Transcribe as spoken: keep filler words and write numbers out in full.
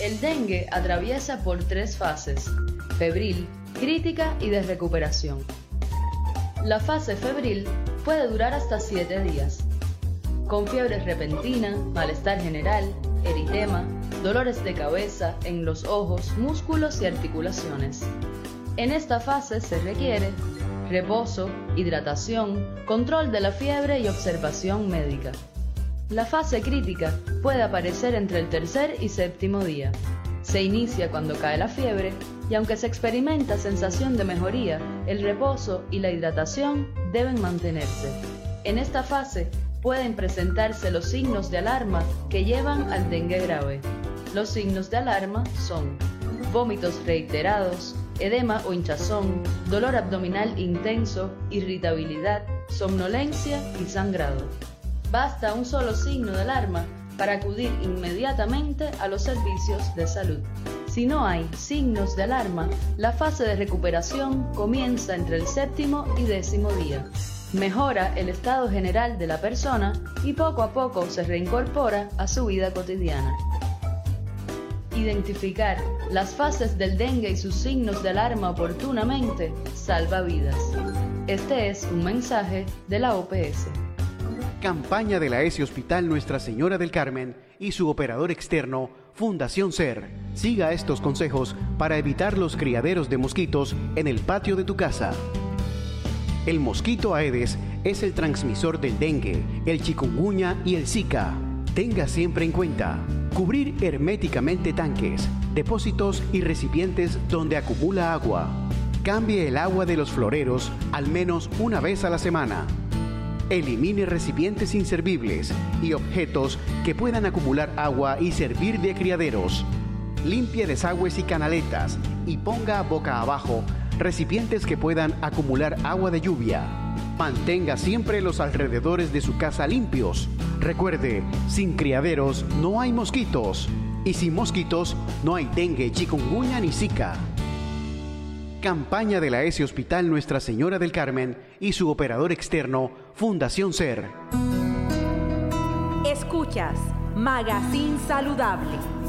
El dengue atraviesa por tres fases: febril, crítica y de recuperación. La fase febril puede durar hasta siete días, con fiebre repentina, malestar general, eritema, dolores de cabeza en los ojos, músculos y articulaciones. En esta fase se requiere reposo, hidratación, control de la fiebre y observación médica. La fase crítica puede aparecer entre el tercer y séptimo día. Se inicia cuando cae la fiebre y aunque se experimenta sensación de mejoría, el reposo y la hidratación deben mantenerse. En esta fase pueden presentarse los signos de alarma que llevan al dengue grave. Los signos de alarma son vómitos reiterados, edema o hinchazón, dolor abdominal intenso, irritabilidad, somnolencia y sangrado. Basta un solo signo de alarma para acudir inmediatamente a los servicios de salud. Si no hay signos de alarma, la fase de recuperación comienza entre el séptimo y décimo día. Mejora el estado general de la persona y poco a poco se reincorpora a su vida cotidiana. Identificar las fases del dengue y sus signos de alarma oportunamente salva vidas. Este es un mensaje de la O P S. Campaña de la E S I Hospital Nuestra Señora del Carmen y su operador externo, Fundación SER. Siga estos consejos para evitar los criaderos de mosquitos en el patio de tu casa. El mosquito Aedes es el transmisor del dengue, el chikungunya y el Zika. Tenga siempre en cuenta cubrir herméticamente tanques, depósitos y recipientes donde acumula agua. Cambie el agua de los floreros al menos una vez a la semana. Elimine recipientes inservibles y objetos que puedan acumular agua y servir de criaderos. Limpie desagües y canaletas y ponga boca abajo recipientes que puedan acumular agua de lluvia. Mantenga siempre los alrededores de su casa limpios. Recuerde, sin criaderos no hay mosquitos. Y sin mosquitos no hay dengue, chikungunya ni Zika. Campaña de la E S I Hospital Nuestra Señora del Carmen y su operador externo, Fundación SER. Escuchas Magazine Saludable.